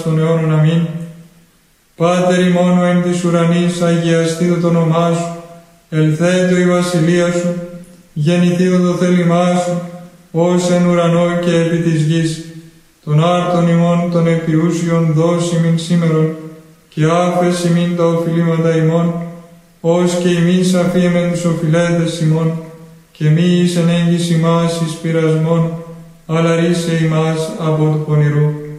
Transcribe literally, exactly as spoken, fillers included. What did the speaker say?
των αιώνων. Αμήν. Πάτερ ημών ο εν της ουρανής, αγιαστήτω το όνομά σου, ελθέτω η βασιλεία σου, γεννηθήτω το θέλημά σου, ως εν ουρανό και επί της γης. Τον άρτον ημών των επιούσιων δώσει μην σήμερον, και άφες ημίν τα οφειλήματα ημών, ως και ημείς αφήμεν τους οφειλέτες ημών, και μη εις ενέγγις ημάς εις πειρασμόν, αλλά ρίσε ημάς από του πονηρού.